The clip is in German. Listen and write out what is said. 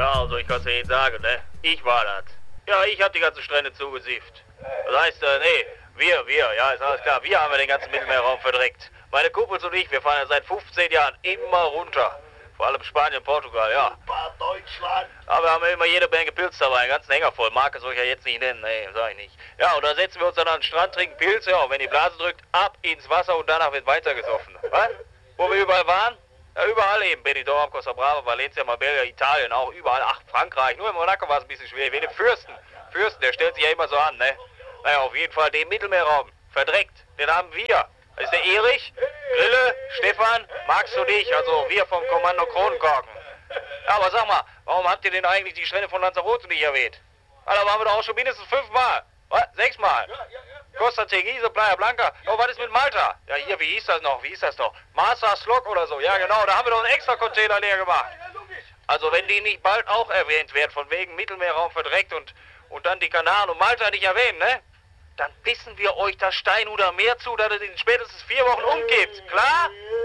Ja, also ich kann's Ihnen sagen, ne? Ich war das. Ja, ich hab die ganzen Strände zugesifft. Das heißt, nee, wir, ja, ist alles klar. Wir haben ja den ganzen Mittelmeerraum verdreckt. Meine Kumpels und ich, wir fahren ja seit 15 Jahren immer runter. Vor allem Spanien, Portugal, ja. Super Deutschland. Aber wir haben immer jede Menge Pilz dabei, einen ganzen Hänger voll. Marke soll ich ja jetzt nicht nennen, nee, sag ich nicht. Ja, und dann setzen wir uns dann an den Strand, trinken Pilze, ja, und wenn die Blase drückt, ab ins Wasser und danach wird weitergesoffen. Was? Wo wir überall waren? Ja, überall eben. Benidorm, Costa Brava, Valencia, Marbella, Italien, auch überall. Ach, Frankreich. Nur in Monaco war es ein bisschen schwer. Wie den Fürsten, der stellt sich ja immer so an, ne? Naja, auf jeden Fall den Mittelmeerraum. Verdreckt. Den haben wir. Das ist der Erich, Grille, Stefan, Max und ich, also wir vom Kommando Kronenkorken. Ja, aber sag mal, warum habt ihr denn eigentlich die Strände von Lanzarote nicht erwähnt? Ja, da waren wir doch auch schon mindestens 5 Mal. Was? 6 Mal? Costa Teguise, Playa Blanca. Oh, was ist mit Malta? Ja, hier, wie hieß das noch? Marsa Slok oder so. Ja, genau, da haben wir doch einen extra Container leer gemacht. Also, wenn die nicht bald auch erwähnt werden, von wegen Mittelmeerraum verdreckt und dann die Kanaren und Malta nicht erwähnen, ne? Dann pissen wir euch das Steinhuder Meer zu, dass es in spätestens 4 Wochen umkippt. Klar?